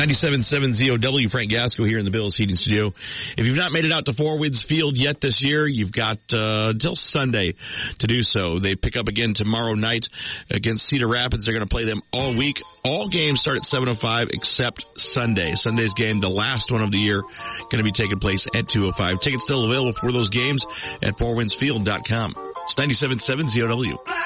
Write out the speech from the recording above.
97.7 ZOW, Frank Gasco here in the Bills Heating Studio. If you've not made it out to Four Winds Field yet this year, you've got until Sunday to do so. They pick up again tomorrow night against Cedar Rapids. They're going to play them all week. All games start at 7:05 except Sunday. Sunday's game, the last one of the year, going to be taking place at 2:05. Tickets still available for those games at fourwindsfield.com. It's 97.7 ZOW.